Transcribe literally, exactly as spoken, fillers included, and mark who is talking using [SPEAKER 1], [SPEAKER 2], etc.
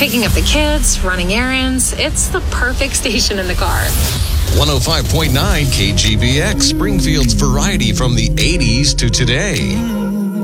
[SPEAKER 1] Picking up the kids, running errands, it's the perfect station in the car.
[SPEAKER 2] one oh five point nine K G B X, Springfield's variety from the eighties to today.